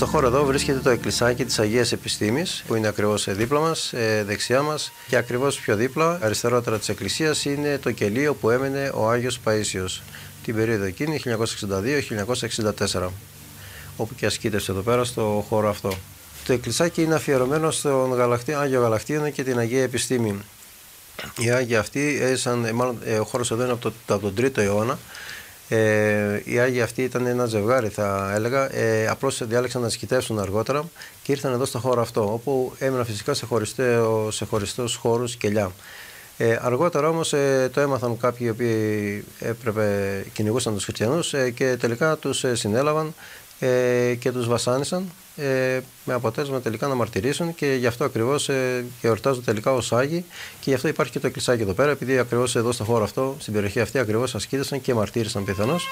Στο χώρο εδώ βρίσκεται το εκκλησάκι της Αγίας Επιστήμης, που είναι ακριβώς δίπλα μας, δεξιά μας, και ακριβώς πιο δίπλα, αριστερότερα της εκκλησίας, είναι το κελείο που έμενε ο Άγιος Παΐσιος την περίοδο εκείνη, 1962-1964, όπου και ασκήτευσε εδώ πέρα στο χώρο αυτό. Το εκκλησάκι είναι αφιερωμένο στον Άγιο Γαλακτίωνα και την Αγία Επιστήμη. Οι Άγιοι αυτοί ο χώρος εδώ είναι από τον 3ο αιώνα. Οι Άγιοι αυτοί ήταν ένα ζευγάρι, θα έλεγα, απλώς διάλεξαν να ασκητεύσουν αργότερα και ήρθαν εδώ στο χώρο αυτό, όπου έμειναν φυσικά σε χωριστούς χώρους κελιά. Αργότερα όμως το έμαθαν κάποιοι οι οποίοι κυνηγούσαν τους χριστιανούς και τελικά τους συνέλαβαν και τους βασάνισαν, με αποτέλεσμα τελικά να μαρτυρήσουν, και γι' αυτό ακριβώς εορτάζουν τελικά ως Άγιοι, και γι' αυτό υπάρχει και το εκκλησάκι εδώ πέρα, επειδή ακριβώς εδώ στο χώρο αυτό, στην περιοχή αυτή, ακριβώς ασκήτησαν και μαρτύρησαν πιθανώς.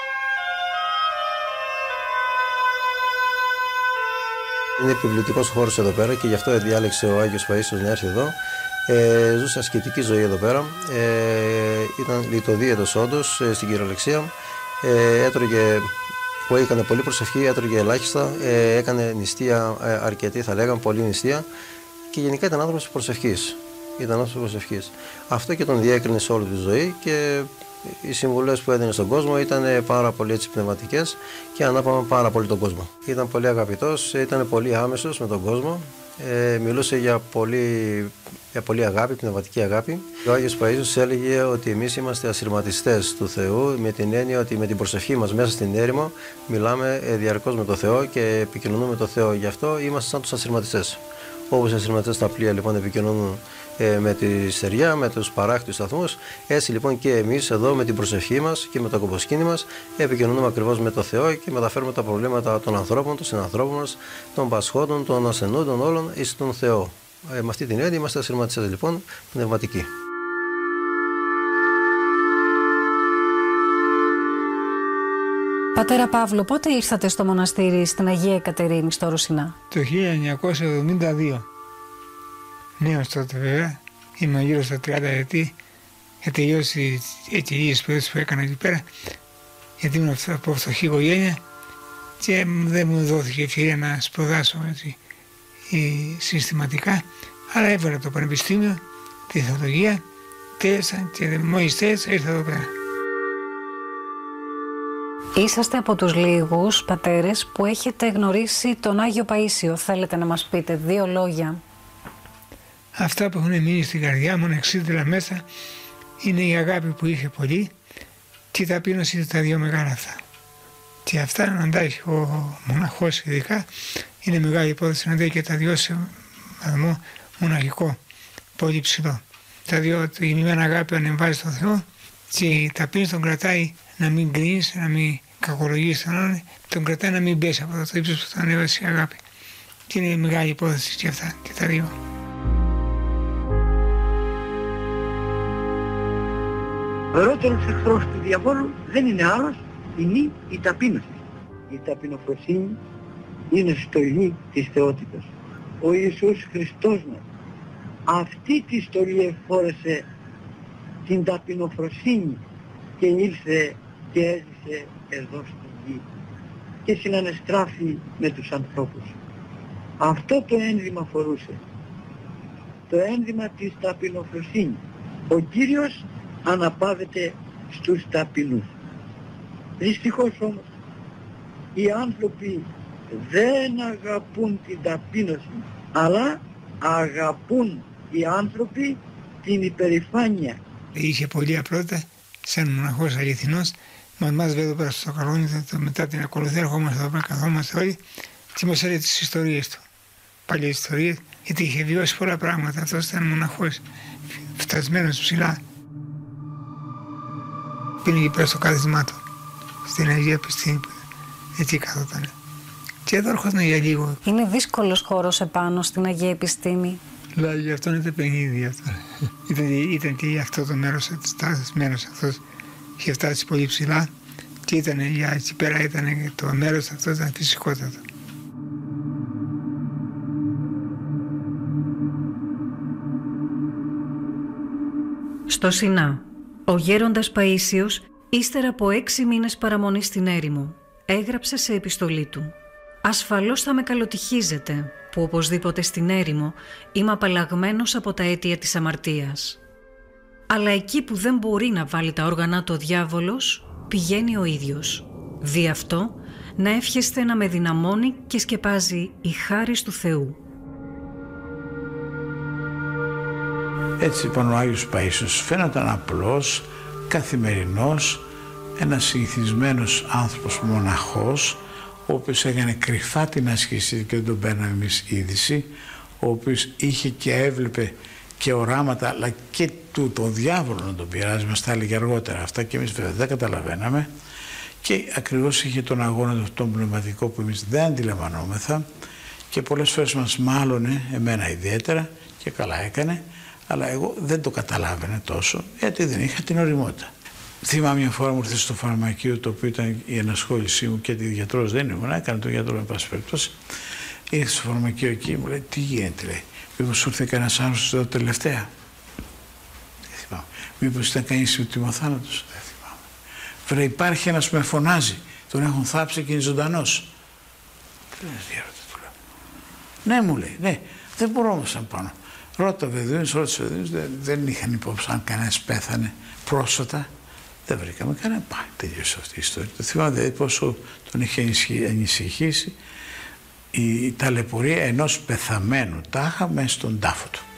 Είναι επιβλητικός χώρος εδώ πέρα και γι' αυτό διάλεξε ο Άγιος Παΐσιος να έρθει εδώ. Ζούσε ασκητική ζωή εδώ πέρα, ήταν λιτοδίαιτος όντως στην κυριολεξία, έτρωγε, που έκανε πολύ προσευχή, έτρωγε ελάχιστα, έκανε νηστεία αρκετή, θα λέγαμε, πολύ νηστεία, και γενικά ήταν άνθρωπος προσευχής. Αυτό και τον διέκρινε σε όλη τη ζωή, και οι συμβουλές που έδινε στον κόσμο ήταν πάρα πολύ έτσι πνευματικές και ανάπαυαν πάρα πολύ τον κόσμο. Ήταν πολύ αγαπητός, ήταν πολύ άμεσος με τον κόσμο, μιλούσε για πολύ αγάπη, πνευματική αγάπη. Ο Άγιος Παΐσιος έλεγε ότι εμείς είμαστε ασυρματιστές του Θεού, με την έννοια ότι με την προσευχή μας μέσα στην έρημο μιλάμε διαρκώς με τον Θεό και επικοινωνούμε με τον Θεό. Γι' αυτό είμαστε σαν τους ασυρματιστές. Όπως οι ασυρματιστές στα πλοία λοιπόν επικοινωνούν με τη στεριά, με τους παράκτιους σταθμούς, έτσι λοιπόν και εμείς εδώ με την προσευχή μας και με το κομποσκήνη μας επικοινωνούμε ακριβώς με το Θεό και μεταφέρουμε τα προβλήματα των ανθρώπων, των συνανθρώπων μας, των πασχόντων, των ασθενούντων, όλων εις τον Θεό. Με αυτή την έννοια είμαστε ασυρματιστές λοιπόν πνευματικοί. Πατέρα Παύλο, πότε ήρθατε στο μοναστήρι στην Αγία Εκατερίνη στο Ρουσινά? Το 1972. Νέος τότε βέβαια, είμαι γύρω στα 30 ετή, για τελειώσει έτσι οι σπουδές που έκανα εκεί πέρα, γιατί ήμουν από φτωχή οικογένεια και δεν μου δόθηκε ευκαιρία να σπουδάσω έτσι, συστηματικά, αλλά έβαλα το πανεπιστήμιο, τη θεολογία, τέλειωσα και μόλις τέλειωσα ήρθα εδώ πέρα. Είσαστε από τους λίγους πατέρες που έχετε γνωρίσει τον Άγιο Παΐσιο. Θέλετε να μας πείτε δύο λόγια? Αυτά που έχουν μείνει στην καρδιά μου, εξίδηλα μέσα, είναι η αγάπη που είχε πολύ και η ταπείνωση, τα δύο μεγάλα αυτά. Και αυτά να αντάχει ο μοναχός ειδικά, είναι μεγάλη υπόθεση να αντέχει και τα δυο σε βαθμό μοναχικό, πολύ ψηλό. Τα δύο, η γεννημένη αγάπη ανεβάζει στον Θεό και η ταπείνωση τον κρατάει να μην κρίνεις, να μην κακολογείς τον άλλον, τον κρατάει να μην πέσει από το ύψος που τον ανέβασε η αγάπη. Και είναι μεγάλη υπόθεση και αυτά και τα δύο. Ο ερότερος εχθρός του διαβόλου δεν είναι άλλος, είναι η ταπείνωση. Η ταπεινοφροσύνη είναι στολή της θεότητας. Ο Ιησούς Χριστός μας αυτή τη στολή εφόρεσε την ταπεινοφροσύνη και ήρθε και έζησε εδώ στη γη και συνανεστράφη με τους ανθρώπους. Αυτό το ένδυμα φορούσε, το ένδυμα της ταπεινοφροσύνης. Ο Κύριος αναπαύεται στους ταπεινούς. Δυστυχώς όμως οι άνθρωποι δεν αγαπούν την ταπείνωση, αλλά αγαπούν οι άνθρωποι την υπερηφάνεια. Είχε πολύ απλότητα, σαν μοναχός αληθινός, μας βέβαια εδώ πέρα στο καλόνι, μετά την ακολουθία ερχόμαστε εδώ πέρα, καθόμαστε όλοι και μας έλεγε τις ιστορίες του, παλιές ιστορίες, γιατί είχε βιώσει πολλά πράγματα. Αυτός ήταν μοναχός, φτασμένος ψηλά. Πήγαινε εκεί πέρα στο κάθισμά του, στην Αγία Επιστήμη, εκεί καθόταν. Και εδώ έρχονταν για λίγο. Είναι δύσκολος χώρος επάνω στην Αγία Επιστήμη. Δηλαδή γι' αυτό είναι το παιχνίδι αυτό. Ήταν και αυτό το μέρος, μέρος αυτός είχε φτάσει πολύ ψηλά και ήταν για εκεί πέρα, ήταν το μέρος αυτό, ήταν φυσικότατο. Στο Σινά, ο γέροντας Παΐσιος, ύστερα από 6 μήνες παραμονής στην έρημο, έγραψε σε επιστολή του: Ασφαλώς θα με καλοτυχίζετε που οπωσδήποτε στην έρημο είμαι απαλλαγμένος από τα αίτια της αμαρτίας. Αλλά εκεί που δεν μπορεί να βάλει τα όργανα του ο διάβολος, πηγαίνει ο ίδιος. Δι' αυτό να εύχεστε να με δυναμώνει και σκεπάζει η χάρις του Θεού. Έτσι λοιπόν ο Άγιος Παΐσιος φαίνονταν απλός, καθημερινός, ένας συνηθισμένος άνθρωπος μοναχός, ο οποίος έκανε κρυφά την άσκηση και δεν τον παίρναμε εμείς είδηση, ο οποίος είχε και έβλεπε και οράματα, αλλά και τον διάβολο να τον πειράζει, μας τα έλεγε αργότερα αυτά και εμείς βέβαια δεν καταλαβαίναμε, και ακριβώς είχε τον αγώνα τον πνευματικό που εμείς δεν αντιλαμβανόμεθα και πολλές φορές μας μάλωνε, εμένα ιδιαίτερα, και καλά έκανε, αλλά εγώ δεν το καταλάβαινα τόσο, γιατί δεν είχα την ωριμότητα. Θυμάμαι μια φορά μου ήρθε στο φαρμακείο, το οποίο ήταν η ενασχόλησή μου και τη γιατρός δεν ήμουν, έκανε τον γιατρό με πάση περιπτώσει. Ήρθε στο φαρμακείο εκεί, μου λέει: τι γίνεται, λέει, μήπως σου ήρθε κανένας άνθρωπος εδώ τελευταία? Δεν θυμάμαι. Μήπως ήταν κανείς τιμοθάνατος? Δεν θυμάμαι. Βρε, υπάρχει ένας που με φωνάζει, τον έχουν θάψει και είναι ζωντανός. Ναι, μου λέει, ναι, δεν μπορώ όμως να πάνω. Ρώτα Βεδουίνους, δεν είχαν υπόψη αν κανένας πέθανε πρόσφατα. Δεν βρήκαμε κανένα. Πάει, τελείωσε αυτή η ιστορία. Το θυμάμαι δηλαδή πόσο τον είχε ανησυχήσει η ταλαιπωρία ενός πεθαμένου τάχα μέσα στον τάφο του.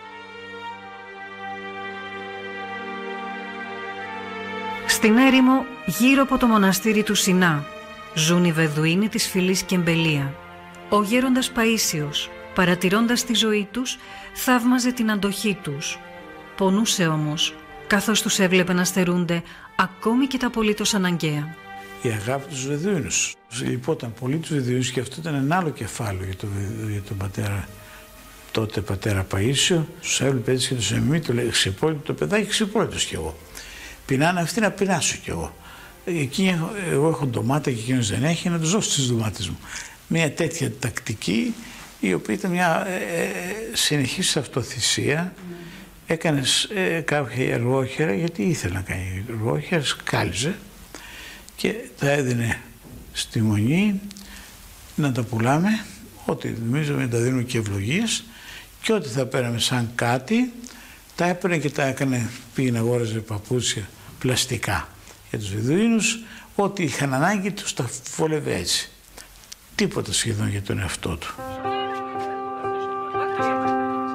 Στην έρημο, γύρω από το μοναστήρι του Σινά, ζουν οι Βεδουίνοι της φυλής Κεμπελία. Ο γέροντας Παΐσιος, παρατηρώντας τη ζωή τους, θαύμαζε την αντοχή τους. Πονούσε όμως, καθώς τους έβλεπε να στερούνται ακόμη και τα απολύτως αναγκαία. Η αγάπη τους Βεδουίνους. Λυπόταν πολύ τους Βεδουίνους και αυτό ήταν ένα άλλο κεφάλαιο για τον πατέρα, τότε πατέρα Παΐσιο. Τους έβλεπε έτσι και τους εμεί, του λέει: ξεπόλυτο το παιδάκι, ξεπόλυτος κι εγώ. Πεινάνε αυτοί, να πεινάσω κι εγώ. Εγώ έχω ντομάτα και εκείνος δεν έχει, να τους δώσω τις ντομάτες μου. Μια τέτοια τακτική, η οποία ήταν μια συνεχής αυτοθυσία. Έκανε κάποια εργόχερα, γιατί ήθελε να κάνει εργόχερα, σκάλιζε και τα έδινε στη μονή να τα πουλάμε, ό,τι νομίζαμε τα δίνουμε και ευλογίες, και ό,τι θα παίρναμε σαν κάτι τα έπαιρνε και τα έκανε, πήγαινε αγόραζε παπούτσια πλαστικά για τους Βεδουίνους, ό,τι είχαν ανάγκη τους τα φόλευε έτσι. Τίποτα σχεδόν για τον εαυτό του.